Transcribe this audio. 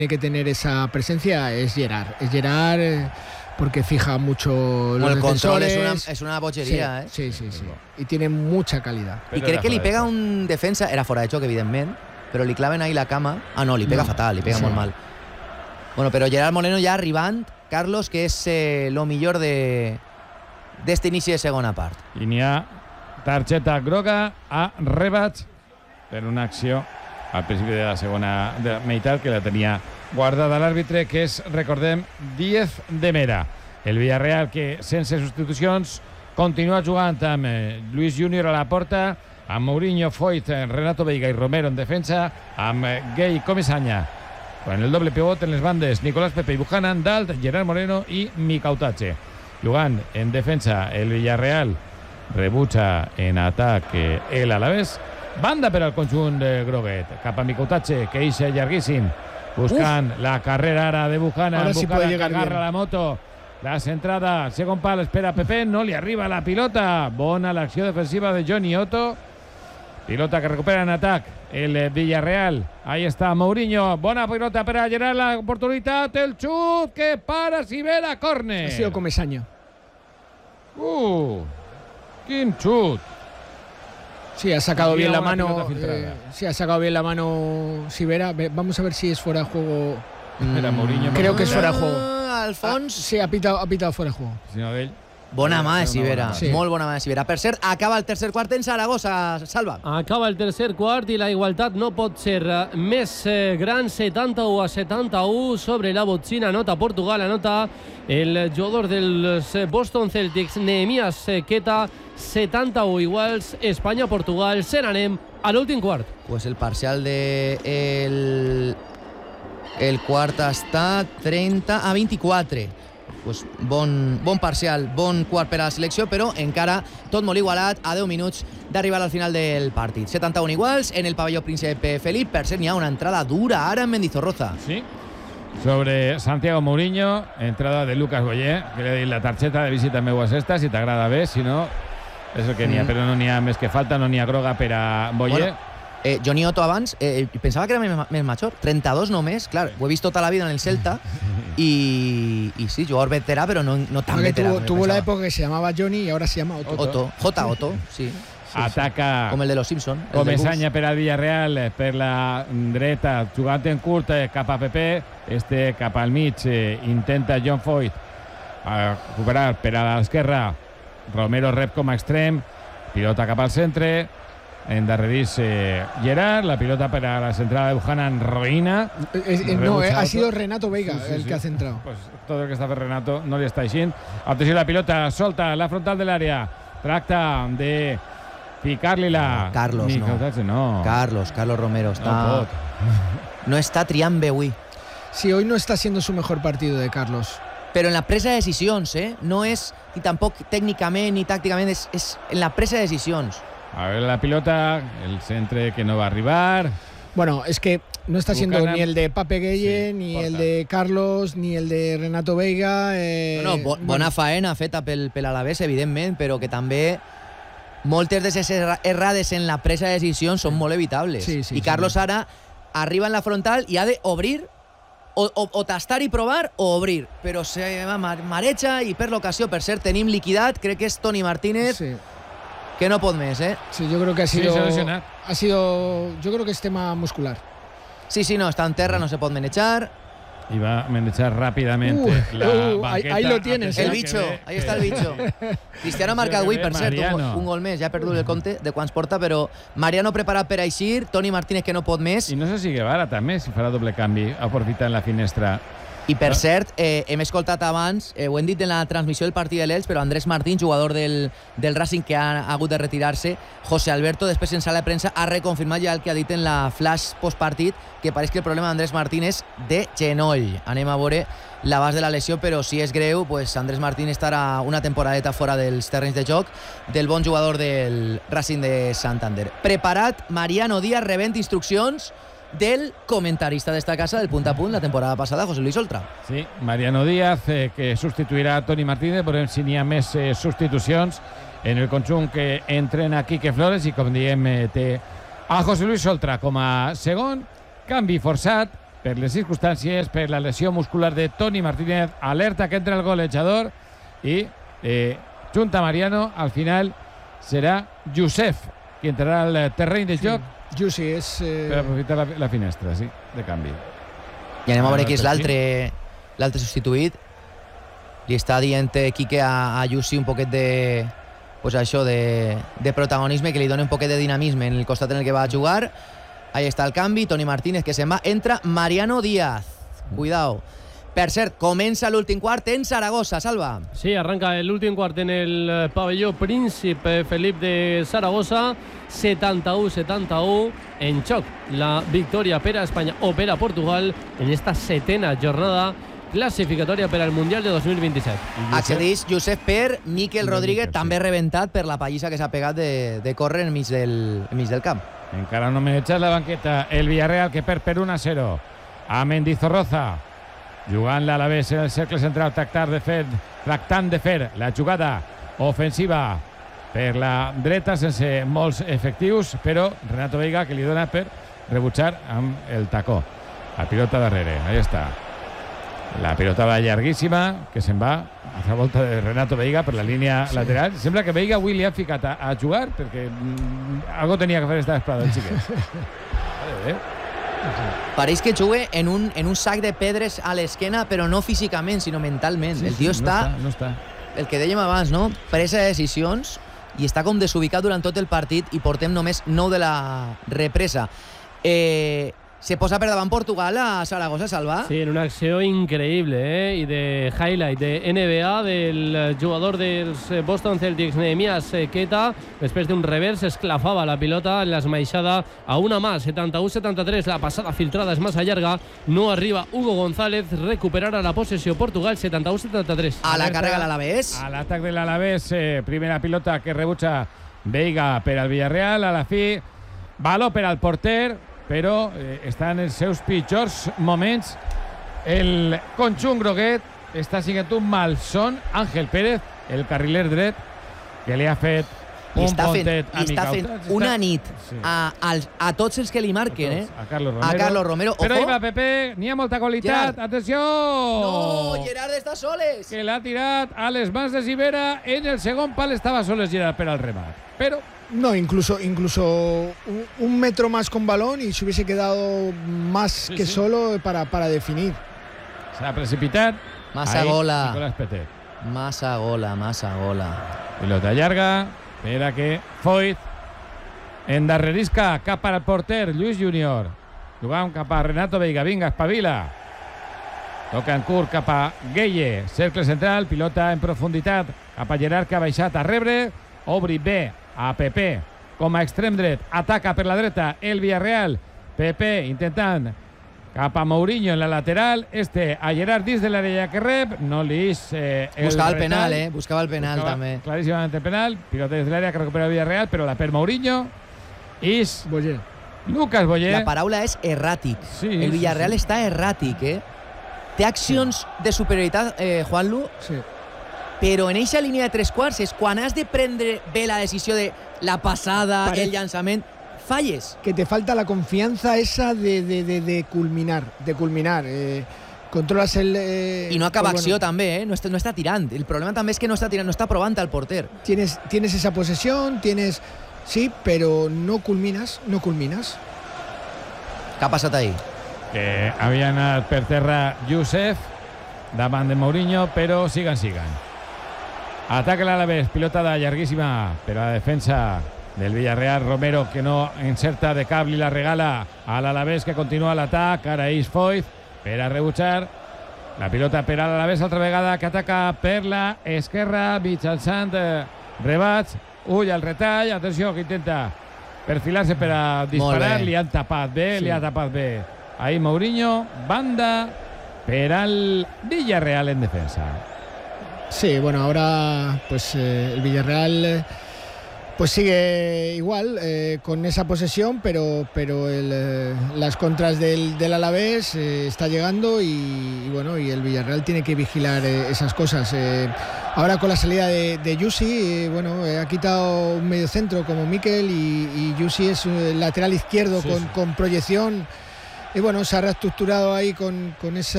que tener esa presencia es Gerard. Porque fija mucho los defensores. El control es una bochería, sí. Y tiene mucha calidad. I crec que li pega un defensa, era fora de joc, evidentment, però li claven ahí la cama. Ah, no, li pega fatal, li pega molt mal. Bueno, però Gerard Moreno ja arribant, Carlos, que és lo millor d'este inici de segona part. I n'hi ha targeta groga a Rebach per una acció al principi de la segona meitat que la tenia guardada l'àrbitre, que és, recordem, 10 de Mera. El Villarreal, que sense substitucions continua jugant amb Luis Júnior a la porta, amb Mourinho, Foyt, Renato Veiga i Romero en defensa, amb Gay i Comesaña. Con el doble pivot en les bandes, Nicolás Pepe i Buchanan, Dalt, Gerard Moreno i Micautache. Jugant en defensa el Villarreal, rebutja en atac el Alavés. Banda per al conjunt groguet, cap a Micautache, que eixa llarguíssim, buscant la carrera ara de Buchanan. Sí Buchanan que agarra la moto, la centrada, segon pal, espera Pepe, no li arriba la pilota. Bona l'acció defensiva de Johnny Otto. Pilota que recupera en atac el Villarreal. Ahí está Mourinho, bona pilota per a Gerard, la oportunitat, el xut que para Sivera, córner. Ha sido Comesaña. Quin xut. Sí, ha sacado bien la mano. Sí, ha sacado bien la mano Sivera. Vamos a ver si es fuera de juego. Era Mourinho. Creo que es fuera de juego. Alfons. Sí, ha pitado fuera de juego. Bona mà de Sivera, molt bona mà de Sivera. Per cert, acaba el tercer quart en Saragossa, Salva. Acaba el tercer quart i la igualtat no pot ser més gran, 71-71 sobre la botzina. Anota Portugal, anota el jugador dels Boston Celtics, Nehemías Queta. 71 iguals, Espanya-Portugal. Se n'anem a l'últim quart. Pues el parcial de el quart està 30-24. Pues bon parcial, bon quart per a la selecció, però encara tot molt igualat a 10 minuts d'arribar al final del partit. 71 iguals en el pavelló Príncipe Felip. Per cert, n'hi ha una entrada dura ara en Mendizorroza. Sí, sobre Santiago Mourinho, entrada de Lucas Boyer, que li ha dit la targeta de visita meu és esta, si t'agrada bé, si no, és el que n'hi ha, però no n'hi ha més que falta, no n'hi ha groga per a Boyer. Johnny Otto abans, pensava que era més major, 32 només, clar, ho he vist tota la vida en el Celta, y sí, jugador veterà, pero no tan veterà. Tuvo la época que se llamaba Johnny y ahora se llama Otto. Otto, sí. Ataca com el de los Simpsons. Comesaña per al Villarreal, per la dreta, jugant en curt cap a Pepe, cap al mig, intenta John Foyt recuperar per a l'esquerra, Romero rep com a extrem, pilota cap al centre, endarrerís Gerard, la pilota para la centrada de Buchanan, Roïna. No, ha sido Renato Veiga el que ha centrado. Pues todo el que està per Renato no li està aixint. Atenció, la pilota solta, la frontal de l'àrea. Tracta de picar-li-la. Carlos, no. Carlos Romero está... No está triant bé avui. Sí, hoy no está siendo su mejor partido de Carlos. Però en la presa de decisions, no és ni tampoc tècnicament ni tàcticament, és en la presa de decisions. A ver la pilota, el centre que no va a arribar. Bueno, es que no está siendo ni el de Pape Gueye, ni el de Carlos, ni el de Renato Veiga. Bona faena feta pel Alavés, evidentment, però que també moltes de les errades en la presa de decisions són molt evitables. I Carlos ara arriba en la frontal i ha d'obrir o tastar i provar o obrir, però se mareja i per l'ocasió, per cert, tenim liquidat, crec que és Toni Martínez. Sí. Que no pot més, Sí, yo creo que ha sido, yo creo que es tema muscular. Sí, no, está en terra, no se pot manejar. Y va a manejar rápidamente la banqueta. Ahí lo tienes, el bicho, ahí está el bicho. Cristiano ha marcat avui, per cert, un gol més, ja he perdut el compte de quants porta, però Mariano preparat per eixir, Toni Martínez que no pot més. I no sé si Guevara també, si farà doble canvi, aprofitant la finestra. I per cert, hem escoltat abans, ho hem dit en la transmissió del partit de l'Elx, però Andrés Martín, jugador del Racing que ha hagut de retirar-se, José Alberto, després en sala de premsa, ha reconfirmat ja el que ha dit en la flash postpartit, que pareix que el problema d'Andrés Martín és de genoll. Anem a veure l'abast de la lesió, però si és greu, pues Andrés Martín estarà una temporadeta fora dels terrenys de joc del bon jugador del Racing de Santander. Preparat, Mariano Díaz rebent instruccions del comentarista d'esta casa del Punt a Punt la temporada passada, José Luis Oltra. Sí, Mariano Díaz, que substituirà a Toni Martínez, veurem si n'hi ha més substitucions en el conjunt que entrena Quique Flores, i com diem té a José Luis Oltra com a segon, canvi forçat per les circumstàncies, per la lesió muscular de Toni Martínez. Alerta que entra el golejador i junta Mariano. Al final serà Youssef qui entrarà al terreny de joc. Jussi és... Per aprofitar la finestra, sí, de canvi. I anem a veure qui és l'altre substituït. Li està dient Quique a Jussi un poquet de... pues això, de protagonisme, que li dona un poquet de dinamisme en el costat en el que va a jugar. Ahí està el canvi, Toni Martínez que se'n va, entra Mariano Díaz. Cuidao. Per cert, comença l'últim quart en Saragossa, Salva. Sí, arranca el últim quart en el pavelló Príncipe Felip de Saragossa. 71-71 en xoc. La victòria per a Espanya o per a Portugal en esta 7ª jornada classificatòria per al Mundial de 2027. Accedeix Youssef per Miquel Rodríguez, també rebentat per la pallissa que s'ha pegat de córrer enmig del camp. Encara no menetjat la banqueta el Villarreal, que perd per 1-0 a Mendizorroza, jugant l'Alavés en el cercle central, tractant de fer la jugada ofensiva per la dreta sense molts efectius, però Renato Veiga que li dona per rebutjar amb el tacó. La pilota darrere, ahí està. La pilota va llarguíssima, que se'n va a la volta de Renato Veiga per la línia lateral. Sembla que Veiga avui li ha ficat a jugar perquè algo tenia que fer esta vesprada el xiquet. Pareix que juga en un sac de pedres a l'esquena, però no físicament, sinó mentalment. El tio està, el que dèiem abans, no? Presa de decisions i està com desubicat durant tot el partit i portem només 9 de la represa. Se posa per davant Portugal a Saragossa, Salva. Sí, en una acció increïble, i de highlight de NBA del jugador dels Boston Celtics, Nehemias Queta. Després d'un revers esclafava la pilota en l'esmaixada a una mà. 71-73, la passada filtrada és massa llarga, no arriba Hugo González, recuperarà la possessió Portugal. 71-73. A la càrrega l'Alavés. A l'atac de l'Alavés, primera pilota que rebutja Veiga per al Villarreal. A la fi, valor per al porter, però està en els seus pitjors moments. El conjunt groguet està sent un malson. Àngel Pérez, el carriler dret, que li ha fet un pontet a Miquel. Està fent una nit a tots els que li marquen, a Carlos Romero. Però ahí va Pepe, n'hi ha molta qualitat. Atenció! No, Gerard està soles. Que l'ha tirat a les mans de Sivera. En el segon pal estava soles Gerard per al remat. Però no, incluso un metro más con balón y se hubiese quedado más que solo para definir. S'ha precipitat. Massa gola. Nicolás Petet. Massa gola. Pilota llarga per a que Foyt endarrerisca cap al porter Lluís Júnior. Jugant cap a Renato Veiga. Vinga, espavila. Toca en curt cap a Gueye. Cercle central, pilota en profunditat cap a Gerard, que ha baixat a rebre. Obri bé a Pepe com a extrem dret, ataca per la dreta el Villarreal. Pepe intentant cap a Mourinho en la lateral, a Gerard dins de l'àrea que rep, no li és buscava el penal també, claríssimament el penal. Pilota des de l'àrea que recupera el Villarreal, però la per Mourinho és Lucas Boyer. La paraula és erràtic. El Villarreal està erràtic, té accions de superioritat, Juanlu, però en eixa línia de 3/4 és quan has de prendre bé la decisió de la passada, el llançament, falles. Que te falta la confianza esa de culminar. Controlas el... I no acaba acció també, no està tirant. El problema també és que no està tirant, no està provant al porter. Tienes esa posesión, sí, pero no culminas. Què ha passat ahí? Que havia anat per terra Youssef davant de Mourinho, però siguen. Ataca l'Alavés, pilotada llarguíssima per a la defensa del Villarreal. Romero, que no encerta de cap, li la regala a l'Alavés, que continua l'atac. Ara és Foyt per a rebutjar la pilota per a l'Alavés, altra vegada, que ataca per la esquerra mitjançant rebats. Ull al retall, atenció, que intenta perfilar-se per a disparar. Li han tapat bé, ahí Mourinho, banda per al Villarreal en defensa. Sí, bueno, ahora pues el Villarreal pues sigue igual, con esa posesión, pero las contras del Alavés está llegando y bueno, y el Villarreal tiene que vigilar esas cosas. Ahora con la salida de Jussi, ha quitado un mediocentro como Miquel y Jussi es lateral izquierdo con proyección. bueno, se ha reestructurado ahí con esa